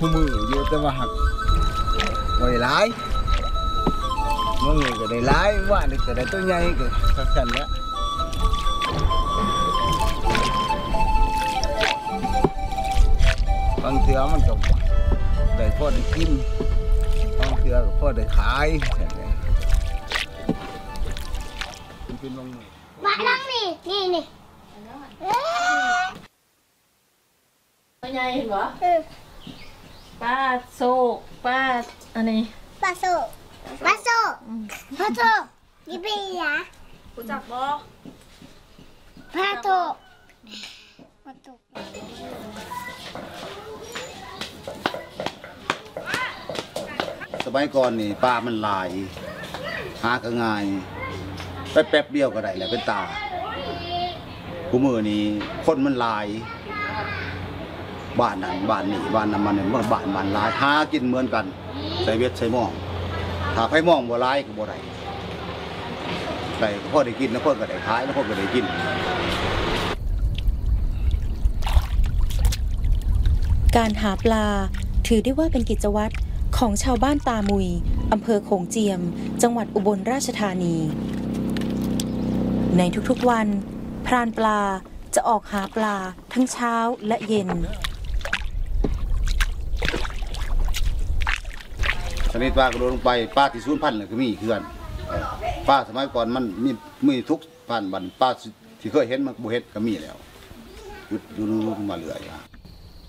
คู่มืออยู่แต่ว่าหักไว้หลายมื่อไงก็ได้หลายว่านี่ก็ได้ตัวใหญ่ก็สั้นๆแล้วบางเทื่อมันก็ได้พอได้กินบางเทื่อก็พอได้ขายมันเป็นลงมือมานั่งนี่ตัวใหญ่เห็นปะป้าโซกป้าอันนี้ปลาโซยี่ปีอะรู้จักบ่ปลาโซสมัยก่อนนี่ปลามันลายหาก็ง่ายไปแป๊บเดียวก็ได้แล้วเป็นตาคู่มือนี้คนมันลายบ้านนั้นบ้านนี้บ้านนั้นมันเมื่อบ้านลายหากินเหมือนกันใส่เวทใส่หม้อถ้าไฟหม้อบ่ลายก็บ่ได้แต่พ่อได้กินแล้วพ่อก็ได้ขายแล้วพ่อก็ได้กินการหาปลาถือได้ว่าเป็นกิจวัตรของชาวบ้านตามุยอำเภอโขงเจียมจังหวัดอุบลราชธานีในทุกๆวันพรานปลาจะออกหาปลาทั้งเช้าและเย็นชนิดปลากระโดดลงไปปลาที่สูญพันธุ์เลยก็มีคือกันปลาสมัยก่อนมันมีทุกพันธุ์บันปลาที่เคยเห็นมันบ่เห็นก็มีแล้วดูมาเรื่อย